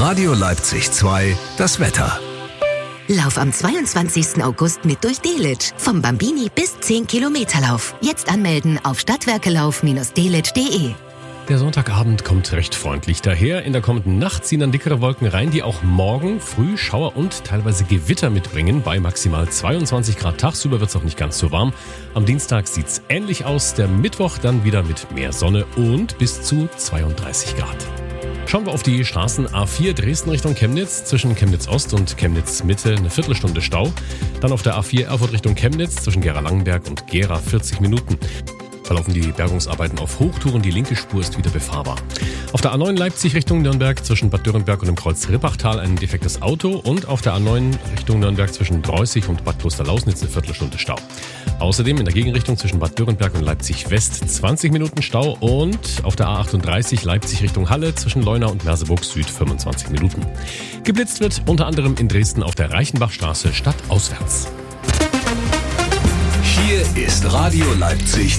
Radio Leipzig 2, das Wetter. Lauf am 22. August mit durch Delitzsch. Vom Bambini bis 10 Kilometerlauf. Jetzt anmelden auf stadtwerkelauf-delitzsch.de. Der Sonntagabend kommt recht freundlich daher. In der kommenden Nacht ziehen dann dickere Wolken rein, die auch morgen früh Schauer und teilweise Gewitter mitbringen. Bei maximal 22 Grad tagsüber wird es auch nicht ganz so warm. Am Dienstag sieht es ähnlich aus. Der Mittwoch dann wieder mit mehr Sonne und bis zu 32 Grad. Schauen wir auf die Straßen. A4 Dresden Richtung Chemnitz, zwischen Chemnitz Ost und Chemnitz Mitte eine Viertelstunde Stau. Dann auf der A4 Erfurt Richtung Chemnitz, zwischen Gera-Langenberg und Gera 40 Minuten. Verlaufen die Bergungsarbeiten auf Hochtouren, die linke Spur ist wieder befahrbar. Auf der A9 Leipzig Richtung Nürnberg, zwischen Bad Dürrenberg und dem Kreuz Rippachtal ein defektes Auto. Und auf der A9 Richtung Nürnberg zwischen Dreußig und Bad Klosterlausnitz eine Viertelstunde Stau. Außerdem in der Gegenrichtung zwischen Bad Dürrenberg und Leipzig West 20 Minuten Stau und auf der A38 Leipzig Richtung Halle zwischen Leuna und Merseburg Süd 25 Minuten. Geblitzt wird unter anderem in Dresden auf der Reichenbachstraße stadtauswärts. Hier ist Radio Leipzig